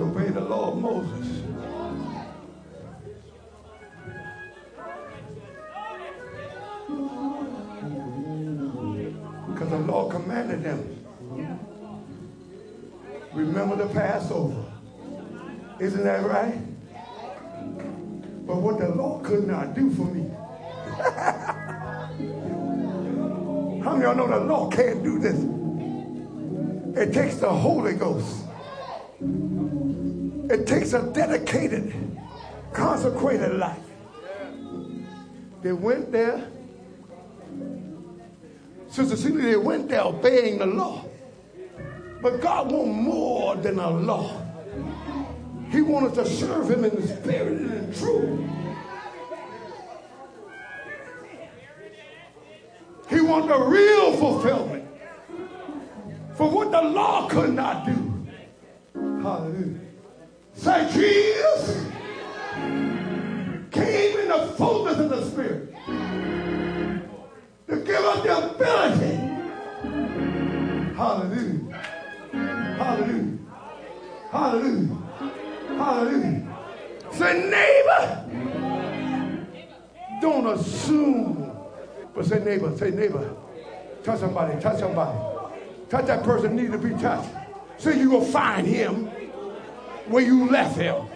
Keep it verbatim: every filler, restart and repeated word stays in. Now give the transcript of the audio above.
obey the law of Moses. Because the law commanded them. Remember the Passover. Isn't that right? But what the law could not do for me. How many of y'all know the law can't do this? It takes the Holy Ghost. It takes a dedicated, consecrated life. They went there. Sister Celia, they went there obeying the law. But God wants more than a law. He wanted to serve him in the spirit and in truth. He wanted a real fulfillment for what the law could not do. Hallelujah. Say, Jesus came in the fullness of the Spirit to give us the ability. Hallelujah. Hallelujah. Hallelujah. Hallelujah. Say, neighbor, don't assume. But say, neighbor, say, neighbor, touch somebody, touch somebody. Touch that person need to be touched. So you will find him where you left him.